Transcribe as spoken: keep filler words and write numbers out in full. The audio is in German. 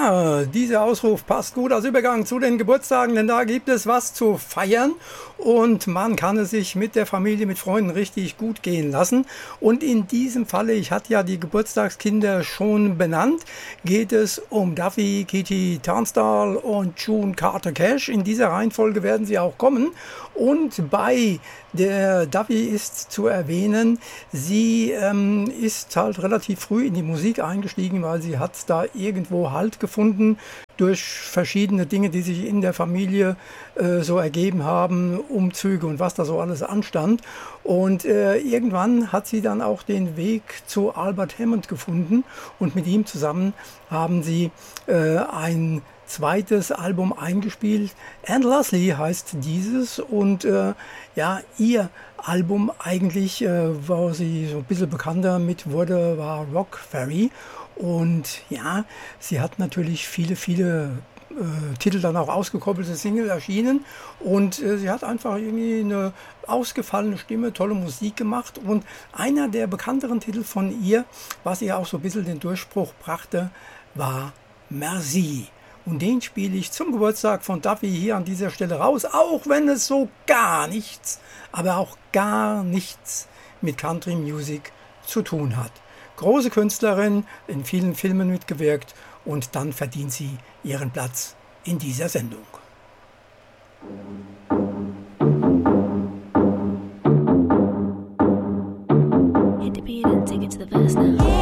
Ja, dieser Ausruf passt gut als Übergang zu den Geburtstagen, denn da gibt es was zu feiern und man kann es sich mit der Familie, mit Freunden richtig gut gehen lassen. Und in diesem Falle, ich hatte ja die Geburtstagskinder schon benannt, geht es um Duffy, Kitty Tunstall und June Carter Cash. In dieser Reihenfolge werden sie auch kommen. Und bei der Duffy ist zu erwähnen, sie ähm, ist halt relativ früh in die Musik eingestiegen, weil sie hat da irgendwo Halt gefunden durch verschiedene Dinge, die sich in der Familie äh, so ergeben haben, Umzüge und was da so alles anstand. Und äh, irgendwann hat sie dann auch den Weg zu Albert Hammond gefunden und mit ihm zusammen haben sie äh, ein zweites Album eingespielt. Anne Leslie heißt dieses und äh, ja, ihr Album eigentlich, äh, wo sie so ein bisschen bekannter mit wurde, war Rock Ferry. Und ja, sie hat natürlich viele, viele äh, Titel dann auch ausgekoppelte Single erschienen und äh, sie hat einfach irgendwie eine ausgefallene Stimme, tolle Musik gemacht und einer der bekannteren Titel von ihr, was ihr auch so ein bisschen den Durchbruch brachte, war Merci. Und den spiele ich zum Geburtstag von Duffy hier an dieser Stelle raus, auch wenn es so gar nichts, aber auch gar nichts mit Country Music zu tun hat. Große Künstlerin, in vielen Filmen mitgewirkt und dann verdient sie ihren Platz in dieser Sendung. Hit the beat and take it to the verse now.